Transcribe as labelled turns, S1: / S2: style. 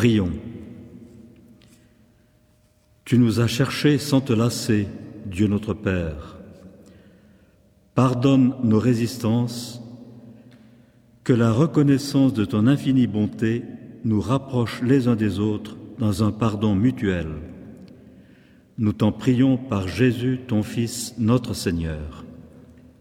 S1: Prions. Tu nous as cherchés sans te lasser, Dieu notre Père. Pardonne nos résistances, que la reconnaissance de ton infinie bonté nous rapproche les uns des autres dans un pardon mutuel. Nous t'en prions par Jésus, ton Fils, notre Seigneur.